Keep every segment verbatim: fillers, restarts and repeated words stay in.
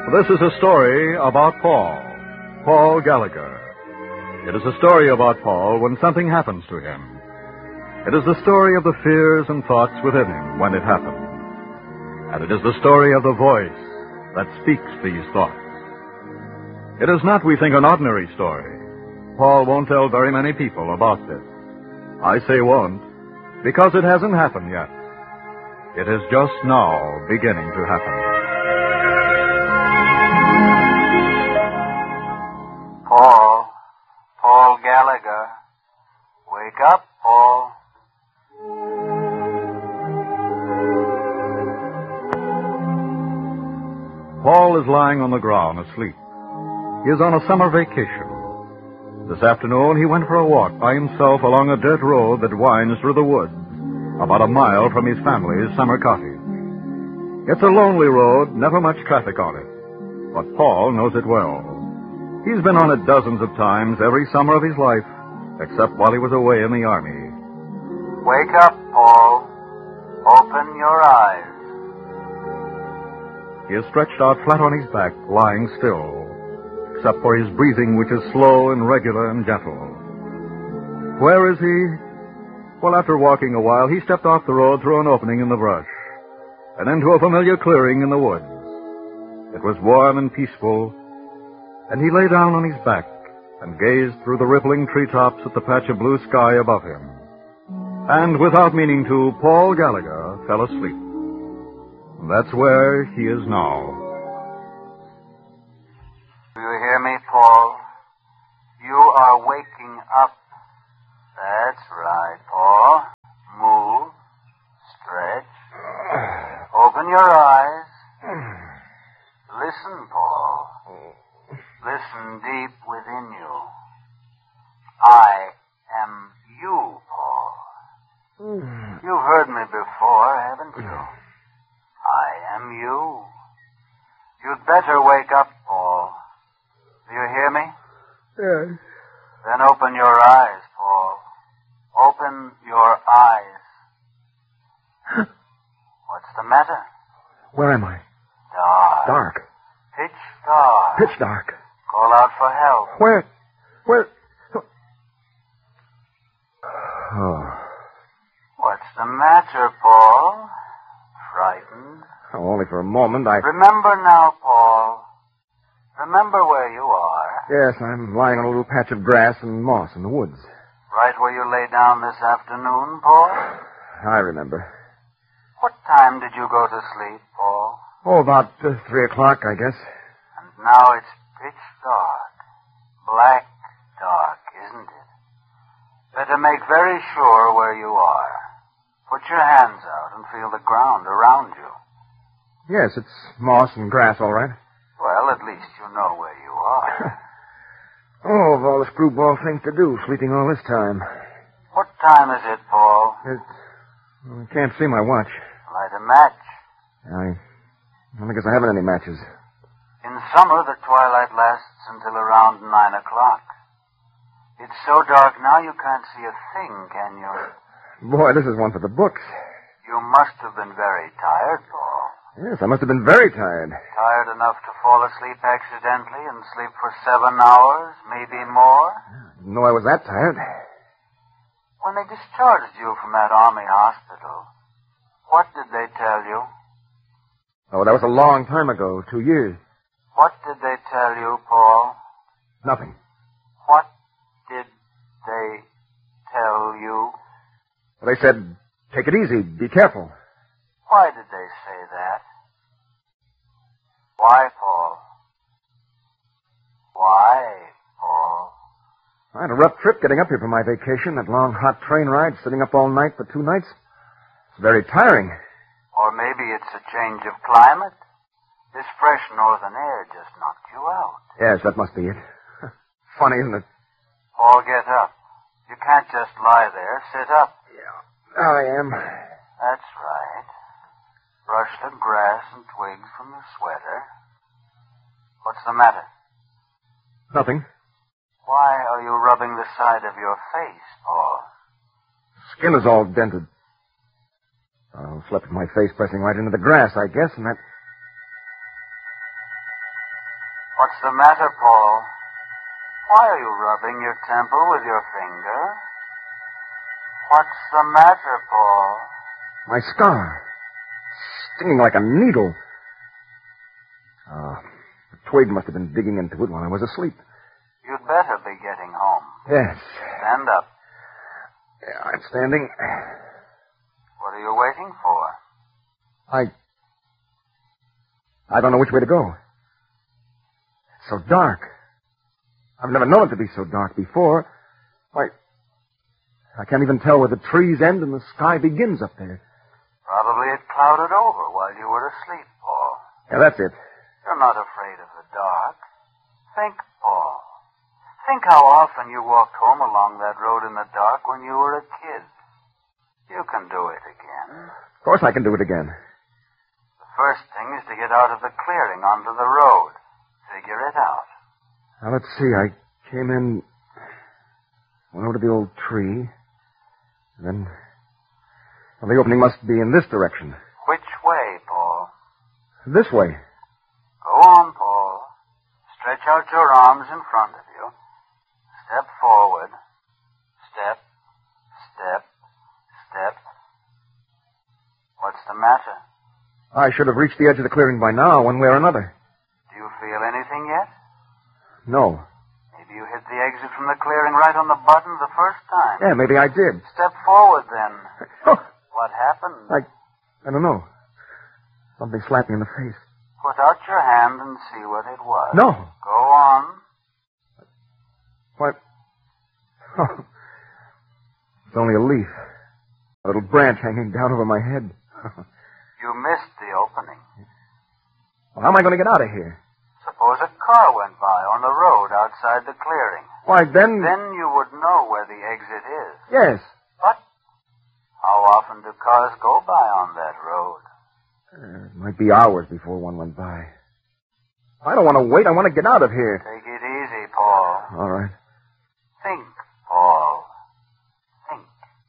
This is a story about Paul, Paul Gallagher. It is a story about Paul when something happens to him. It is the story of the fears and thoughts within him when it happens. And it is the story of the voice that speaks these thoughts. It is not, we think, an ordinary story. Paul won't tell very many people about this. I say won't, because it hasn't happened yet. It is just now beginning to happen. Paul, Paul Gallagher, wake up, Paul. Paul is lying on the ground asleep. He is on a summer vacation. This afternoon he went for a walk by himself along a dirt road that winds through the woods, about a mile from his family's summer cottage. It's a lonely road, never much traffic on it, but Paul knows it well. He's been on it dozens of times every summer of his life, except while he was away in the army. Wake up, Paul. Open your eyes. He is stretched out flat on his back, lying still, except for his breathing, which is slow and regular and gentle. Where is he? Well, after walking a while, he stepped off the road through an opening in the brush and into a familiar clearing in the woods. It was warm and peaceful, and he lay down on his back and gazed through the rippling treetops at the patch of blue sky above him. And without meaning to, Paul Gallagher fell asleep. That's where he is now. Do you hear me, Paul? You are waking up. That's right, Paul. Move. Stretch. Open your eyes. Listen, Paul. Listen deep within you. I am you, Paul. You've heard me before, haven't you? I am you. You'd better wake up, Paul. Do you hear me? Yes. Then open your eyes, Paul. Open your eyes. What's the matter? Where am I? Dark. Dark. Pitch dark. Pitch dark. Call out for help. Where? Where? Oh. What's the matter, Paul? Frightened? Oh, only for a moment. I... Remember now, Paul. Remember where you are. Yes, I'm lying on a little patch of grass and moss in the woods. Right where you lay down this afternoon, Paul? I remember. What time did you go to sleep, Paul? Oh, about uh, three o'clock, I guess. And now it's pitch dark. Black dark, isn't it? Better make very sure where you are. Put your hands out and feel the ground around you. Yes, it's moss and grass, all right. Well, at least you know where you are. Oh, of all the screwball things to do, sleeping all this time. What time is it, Paul? It, I can't see my watch. Light a match. I, I don't guess I haven't any matches. In summer, the twilight lasts until around nine o'clock. It's so dark now you can't see a thing, can you? Boy, this is one for the books. You must have been very tired, Paul. Yes, I must have been very tired. Tired enough to fall asleep accidentally and sleep for seven hours, maybe more? I didn't know I was that tired. When they discharged you from that army hospital, what did they tell you? Oh, that was a long time ago, two years. What did they tell you, Paul? Nothing. What did they tell you? They said, take it easy, be careful. Why did they say that? Why, Paul? Why, Paul? I had a rough trip getting up here for my vacation, that long hot train ride, sitting up all night for two nights. It's very tiring. Or maybe it's a change of climate. This fresh northern air just knocked you out. Yes, that must be it. Funny, isn't it? Paul, get up. You can't just lie there. Sit up. Yeah, I am. That's right. Brush the grass and twigs from your sweater. What's the matter? Nothing. Why are you rubbing the side of your face, Paul? Skin is all dented. I slept with my face pressing right into the grass, I guess, and that... What's the matter, Paul? Why are you rubbing your temple with your finger? What's the matter, Paul? My scar. Stinging like a needle. Ah, the twig must have been digging into it while I was asleep. You'd better be getting home. Yes. Stand up. Yeah, I'm standing. What are you waiting for? I... I don't know which way to go. It's so dark. I've never known it to be so dark before. Why, I can't even tell where the trees end and the sky begins up there. Probably it clouded over while you were asleep, Paul. Yeah, that's it. You're not afraid of the dark. Think, Paul. Think how often you walked home along that road in the dark when you were a kid. You can do it again. Of course I can do it again. The first thing is to get out of the clearing onto the road. Figure it out. Now, let's see. I came in, went over to the old tree, and then... Well, the opening must be in this direction. Which way, Paul? This way. Go on, Paul. Stretch out your arms in front of you. Step forward. Step, step, step. What's the matter? I should have reached the edge of the clearing by now, one way or another. Do you feel anything yet? No. Maybe you hit the exit from the clearing right on the button the first time. Yeah, maybe I did. Step forward, then. Oh, What happened? I... I don't know. Something slapped me in the face. Put out your hand and see what it was. No. Go on. What? Oh. It's only a leaf. A little branch hanging down over my head. You missed the opening. Well, how am I going to get out of here? Suppose a car went by on the road outside the clearing. Why, then... Then you would know where the exit is. Yes. But how often do cars go by on that road? Uh, it might be hours before one went by. I don't want to wait. I want to get out of here. Take it easy, Paul. All right. Think, Paul. Think.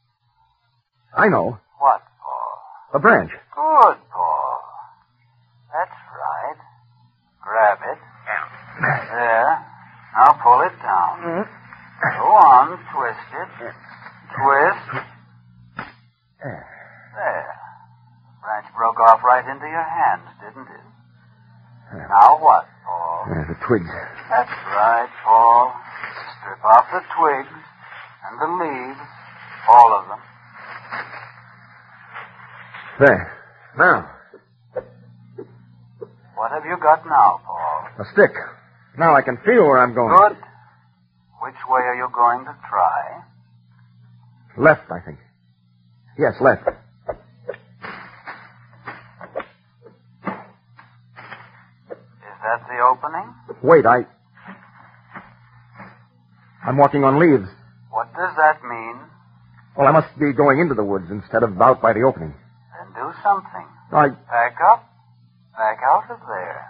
I know. What, Paul? A branch. Good, Paul. That's right. Grab it. There. Now pull it down. Mm-hmm. Go on, twist it. Twist. Yeah. There. Branch broke off right into your hand, didn't it? Yeah. Now what, Paul? Yeah, the twigs. That's right, Paul. Strip off the twigs and the leaves. All of them. There. Now. What have you got now, Paul? A stick. Now I can feel where I'm going. Good. Which way are you going to try? Left, I think. Yes, left. Is that the opening? Wait, I... I'm walking on leaves. What does that mean? Well, I must be going into the woods instead of out by the opening. Then do something. I... Back up. Back out of there.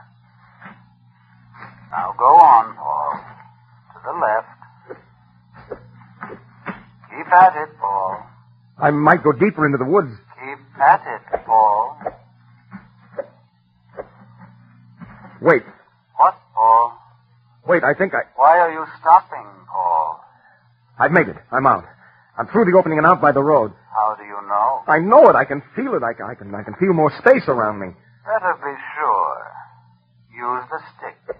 Now go on, Paul. To the left. Keep at it, Paul. I might go deeper into the woods. Keep at it, Paul. Wait. What, Paul? Wait, I think I... Why are you stopping, Paul? I've made it. I'm out. I'm through the opening and out by the road. How do you know? I know it. I can feel it. I can, I can, I can feel more space around me. Better be sure. Use the stick.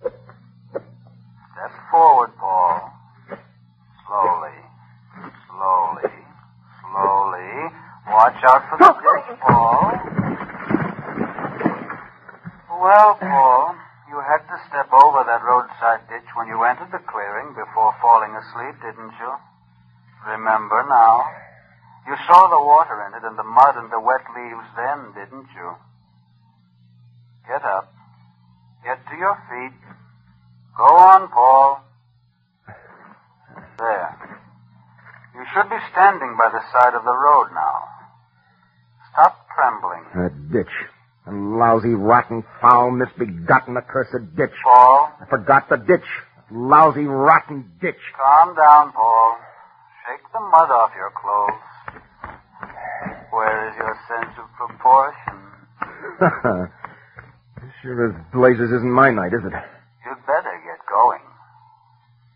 Step forward, Paul. Slowly. Slowly. Slowly. Watch out for the ditch, Paul. Well, Paul, you had to step over that roadside ditch when you entered the clearing before falling asleep, didn't you? Remember now? You saw the water in it and the mud and the wet leaves then, didn't you? Get up. Get to your feet. Go on, Paul. There. You should be standing by the side of the road now. Stop trembling. That ditch. A lousy, rotten, foul, misbegotten, accursed ditch. Paul. I forgot the ditch. Lousy, rotten ditch. Calm down, Paul. Shake the mud off your clothes. Where is your sense of proportion? Sure as blazes isn't my night, is it? You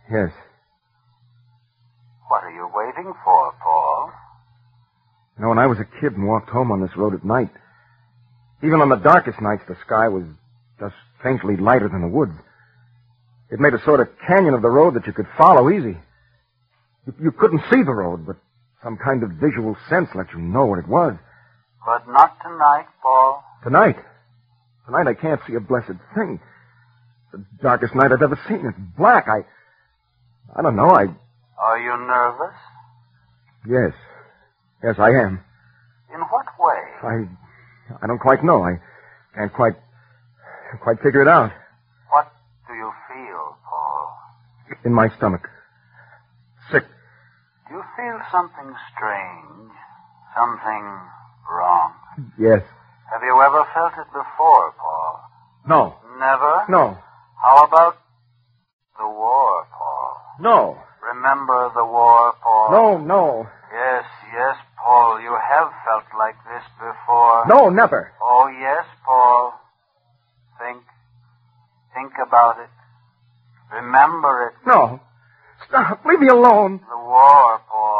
Yes. What are you waiting for, Paul? You know, when I was a kid and walked home on this road at night, even on the darkest nights, the sky was just faintly lighter than the woods. It made a sort of canyon of the road that you could follow easy. You, you couldn't see the road, but some kind of visual sense let you know what it was. But not tonight, Paul. Tonight? Tonight I can't see a blessed thing. The darkest night I've ever seen. It's black. I... I don't know. I... Are you nervous? Yes. Yes, I am. In what way? I... I don't quite know. I can't quite... quite figure it out. What do you feel, Paul? In my stomach. Sick. Do you feel something strange? Something wrong? Yes. Have you ever felt it before, Paul? No. Never? No. How about the war, Paul? No. Remember the war, Paul? No, no. Yes, yes, Paul. You have felt like this before. No, never. Oh, yes, Paul. Think. Think about it. Remember it. No. Stop. Leave me alone. The war, Paul.